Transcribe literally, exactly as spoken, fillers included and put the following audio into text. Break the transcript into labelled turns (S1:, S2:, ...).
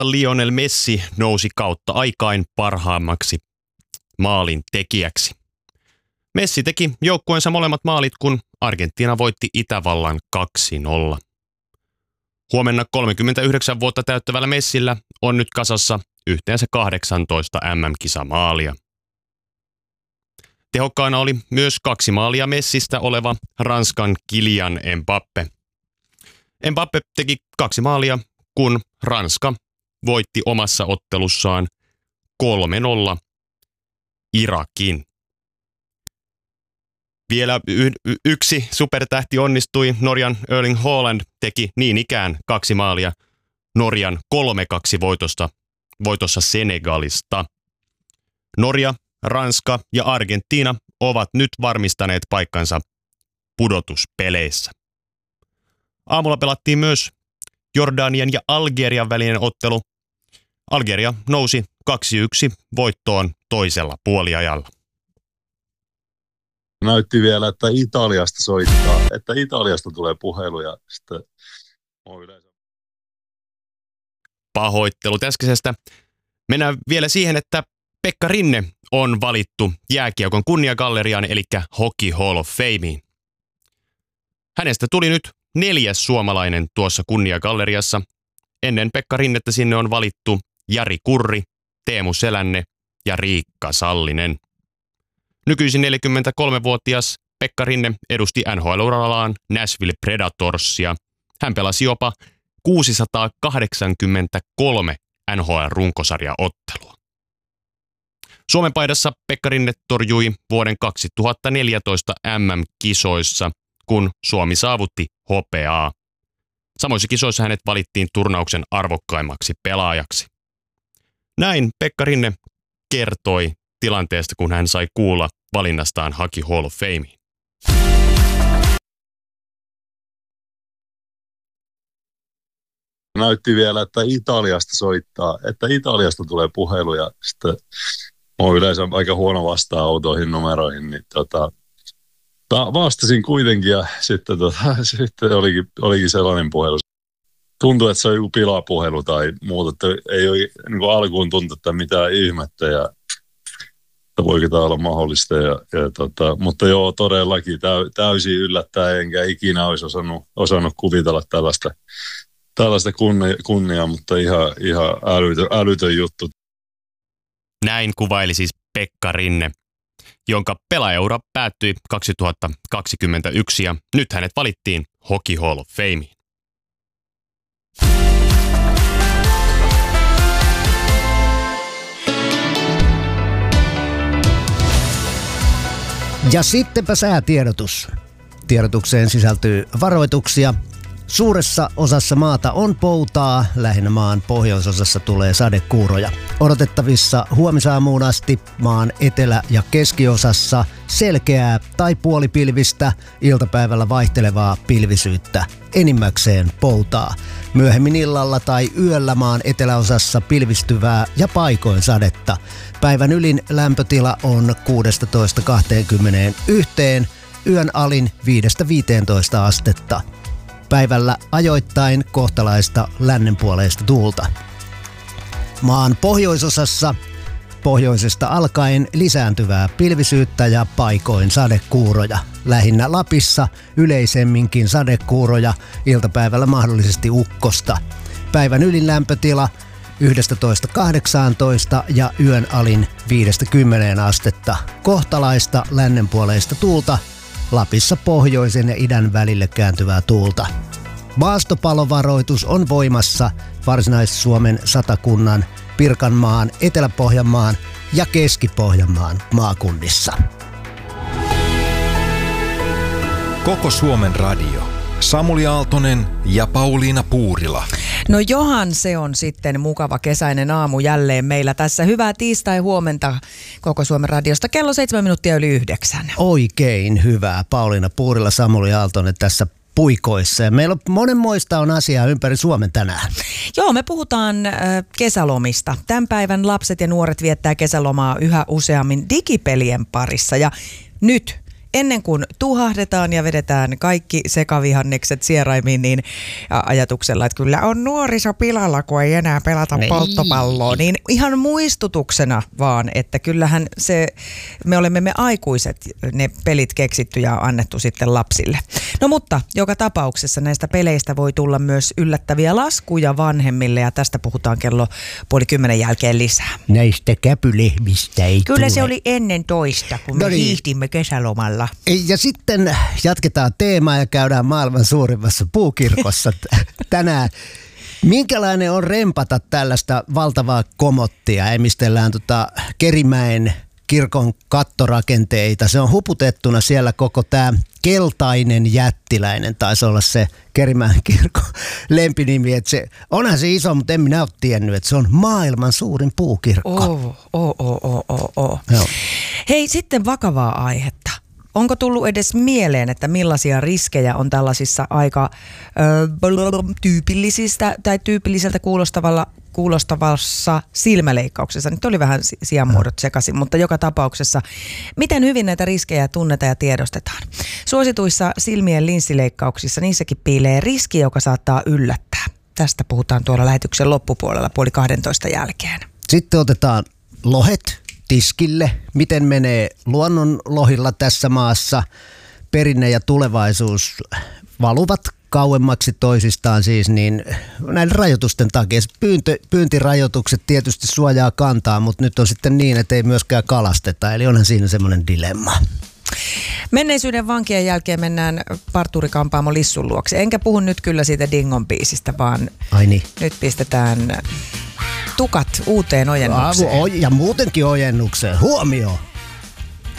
S1: Lionel Messi nousi kautta aikain parhaimmaksi maalin tekijäksi. Messi teki joukkueensa molemmat maalit, kun Argentiina voitti Itävallan kaksi nolla. Huomenna kolmekymmentäyhdeksän vuotta täyttävällä Messillä on nyt kasassa yhteensä kahdeksantoista M M-kisamaalia. Tehokkaana oli myös kaksi maalia Messistä oleva Ranskan Kylian Mbappé. Mbappé teki kaksi maalia, kun Ranska voitti omassa ottelussaan kolme nolla Irakin. Vielä y- y- yksi supertähti onnistui. Norjan Erling Haaland teki niin ikään kaksi maalia Norjan kolme kaksi voitosta, voitossa Senegalista. Norja, Ranska ja Argentiina ovat nyt varmistaneet paikkansa pudotuspeleissä. Aamulla pelattiin myös Jordanian ja Algerian välinen ottelu. Algeria nousi kaksi yksi voittoon toisella puoliajalla.
S2: Näytti vielä, että Italiasta soittaa, että Italiasta tulee puheluja. Sitten yleensä...
S1: Pahoittelut äskeisestä. Mennään vielä siihen, että Pekka Rinne on valittu jääkiekon kunniagalleriaan, eli Hockey Hall of Fameen. Hänestä tuli nyt neljäs suomalainen tuossa kunniagalleriassa. Ennen Pekka Rinnettä sinne on valittu Jari Kurri, Teemu Selänne ja Riikka Sallinen. Nykyisin neljäkymmentäkolmevuotias Pekka Rinne edusti N H L-urallaan Nashville Predatorsia. Hän pelasi jopa kuusisataakahdeksankymmentäkolme N H L-runkosarjaottelua. Suomen paidassa Pekka Rinne torjui vuoden kaksituhattaneljätoista M M-kisoissa, kun Suomi saavutti hopeaa. Samoissa kisoissa hänet valittiin turnauksen arvokkaimmaksi pelaajaksi. Näin Pekka Rinne kertoi tilanteesta, kun hän sai kuulla valinnastaan Hockey Hall of Fameen.
S2: Näytti vielä, että Italiasta soittaa, että Italiasta tulee puheluja. Sitten olen yleensä aika huono vastaan autoihin numeroihin, niin tota, vastasin kuitenkin ja sitten, tota, sitten olikin, olikin sellainen puhelu. Tuntui, että se on joku pilapuhelu tai muuta, että ei ole niin kuin alkuun tuntunut, että mitään ihmettä ja että voiko tämä olla mahdollista. Ja, ja tota, mutta joo, todellakin täy, täysin yllättäen, enkä ikinä olisi osannut, osannut kuvitella tällaista, tällaista kunnia, kunnia, mutta ihan, ihan älytön, älytön juttu.
S1: Näin kuvaili siis Pekka Rinne, jonka pelaajaura päättyi kaksituhattakaksikymmentäyksi ja nyt hänet valittiin Hockey Hall of Fameen.
S3: Ja sittenpä säätiedotus. Tiedotukseen sisältyy varoituksia. Suuressa osassa maata on poutaa, lähinnä maan pohjoisosassa tulee sadekuuroja. Odotettavissa huomisaamuun asti maan etelä- ja keskiosassa selkeää tai puolipilvistä, iltapäivällä vaihtelevaa pilvisyyttä, enimmäkseen poutaa. Myöhemmin illalla tai yöllä maan eteläosassa pilvistyvää ja paikoin sadetta. Päivän ylin lämpötila on kuusitoista kaksikymmentäyksi, yön alin viidestä viiteentoista astetta. Päivällä ajoittain kohtalaista lännenpuoleista tuulta. Maan pohjoisosassa pohjoisesta alkaen lisääntyvää pilvisyyttä ja paikoin sadekuuroja. Lähinnä Lapissa yleisemminkin sadekuuroja, iltapäivällä mahdollisesti ukkosta. Päivän ylin lämpötila yksitoista kahdeksantoista ja yön alin viidestä kymmeneen astetta. Kohtalaista lännenpuoleista tuulta. Lapissa pohjoisen ja idän välille kääntyvää tuulta. Maastopalovaroitus on voimassa Varsinais-Suomen satakunnan, Pirkanmaan, Etelä-Pohjanmaan ja Keski-Pohjanmaan maakunnissa.
S4: Koko Suomen radio. Samuli Aaltonen ja Pauliina Puurila.
S5: No johan se on sitten mukava kesäinen aamu jälleen meillä tässä. Hyvää tiistai-huomenta Koko Suomen radiosta. Kello seitsemän minuuttia yli yhdeksän.
S3: Oikein hyvää. Pauliina Puurila, Samuli Aaltonen tässä puikoissa. Ja meillä on monenmoista on asiaa ympäri Suomen tänään.
S5: Joo, me puhutaan äh, kesälomista. Tämän päivän lapset ja nuoret viettää kesälomaa yhä useammin digipelien parissa. Ja nyt ennen kuin tuhahdetaan ja vedetään kaikki sekavihannekset sieraimiin, niin ajatuksella, että kyllä on nuoriso pilalla, kun ei enää pelata
S3: Ei.
S5: polttopalloa, niin ihan muistutuksena vaan, että kyllähän se, me olemme me aikuiset ne pelit keksitty ja annettu sitten lapsille. No mutta joka tapauksessa näistä peleistä voi tulla myös yllättäviä laskuja vanhemmille ja tästä puhutaan kello puoli kymmenen jälkeen lisää.
S3: Näistä käpylehmistä ei
S5: Kyllä
S3: tule.
S5: se oli ennen toista, kun me
S3: No niin.
S5: hiihdimme kesälomalla.
S3: Ja sitten jatketaan teemaa ja käydään maailman suurimmassa puukirkossa tänään. Minkälainen on rempata tällaista valtavaa komottia? Emistellään tota Kerimäen kirkon kattorakenteita. Se on huputettuna siellä koko tämä keltainen jättiläinen. Taisi olla se Kerimäen kirkon lempinimi. Että se, onhan se iso, mutta en minä ole tiennyt, että se on maailman suurin puukirkko.
S5: Oo, oo, oo, oo, oo, oo.
S3: Joo.
S5: Hei, sitten vakavaa aihetta. Onko tullut edes mieleen, että millaisia riskejä on tällaisissa aika ö, tyypillisistä tai tyypilliseltä kuulostavalla, kuulostavassa silmäleikkauksessa? Nyt oli vähän sijanmuodot sekaisin, mutta joka tapauksessa. Miten hyvin näitä riskejä tunnetaan ja tiedostetaan? Suosituissa silmien linssileikkauksissa niissäkin piilee riski, joka saattaa yllättää. Tästä puhutaan tuolla lähetyksen loppupuolella puoli kahdentoista jälkeen.
S3: Sitten otetaan lohet tiskille. Miten menee luonnonlohilla tässä maassa? Perinne ja tulevaisuus valuvat kauemmaksi toisistaan siis, niin näiden rajoitusten takia. Pyyntö, pyyntirajoitukset tietysti suojaa kantaa, mutta nyt on sitten niin, että ei myöskään kalasteta. Eli onhan siinä semmoinen dilemma.
S5: Menneisyyden vankien jälkeen mennään parturikampaamo Lissun luokse. Enkä puhu nyt kyllä siitä Dingon biisistä, vaan
S3: Ai niin.
S5: nyt pistetään tukat uuteen ojennukseen.
S3: Ja muutenkin ojennukseen. Huomio!